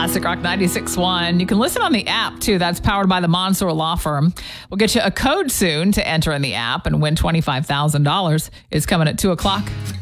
Classic Rock 96.1. You can listen on the app, too. That's powered by the Mansour Law Firm. We'll get you a code soon to enter in the app and win $25,000. It's coming at 2 o'clock.